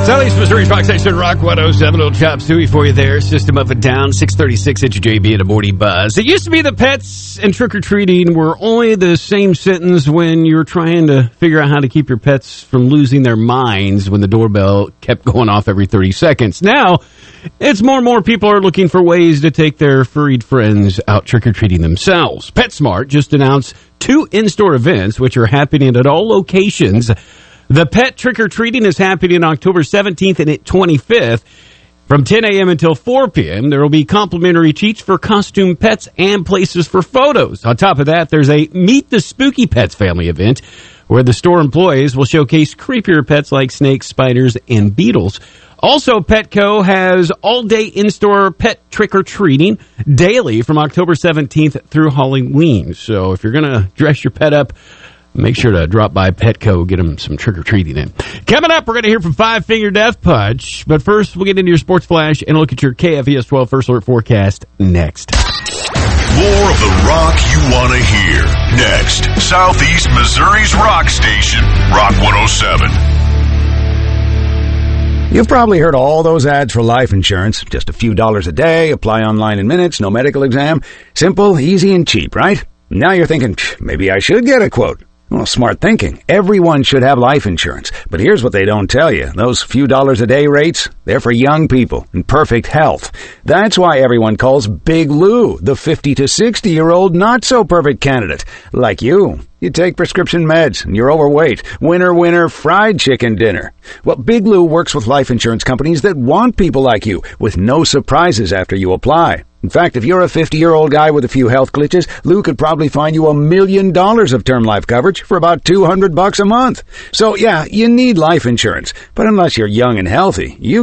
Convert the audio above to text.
Southeast Missouri's Rock Station, Rock 107. Old Chop Suey for you there. System Up and Down, 636 at your JB and a Morning Buzz. It used to be the pets and trick-or-treating were only the same sentence when you were trying to figure out how to keep your pets from losing their minds when the doorbell kept going off every 30 seconds. Now, it's more and more people are looking for ways to take their furried friends out trick-or-treating themselves. PetSmart just announced 2 in-store events, which are happening at all locations. The Pet Trick-or-Treating is happening October 17th and 25th from 10 a.m. until 4 p.m. There will be complimentary treats for costume pets and places for photos. On top of that, there's a Meet the Spooky Pets family event where the store employees will showcase creepier pets like snakes, spiders, and beetles. Also, Petco has all-day in-store pet trick-or-treating daily from October 17th through Halloween. So if you're going to dress your pet up, make sure to drop by Petco, get them some trick-or-treating in. Coming up, we're going to hear from Five Finger Death Punch. But first, we'll get into your sports flash and look at your KFES 12 First Alert forecast next. More of the rock you want to hear. Next, Southeast Missouri's rock station, Rock 107. You've probably heard all those ads for life insurance. Just a few dollars a day, apply online in minutes, no medical exam. Simple, easy, and cheap, right? Now you're thinking, maybe I should get a quote. Well, smart thinking. Everyone should have life insurance. But here's what they don't tell you. Those few dollars a day rates, they're for young people in perfect health. That's why everyone calls Big Lou the 50 to 60-year-old not-so-perfect candidate. Like you. You take prescription meds and you're overweight. Winner, winner, fried chicken dinner. Well, Big Lou works with life insurance companies that want people like you with no surprises after you apply. In fact, if you're a 50-year-old guy with a few health glitches, Lou could probably find you $1 million of term life coverage for about $200 a month. So, yeah, you need life insurance. But unless you're young and healthy, you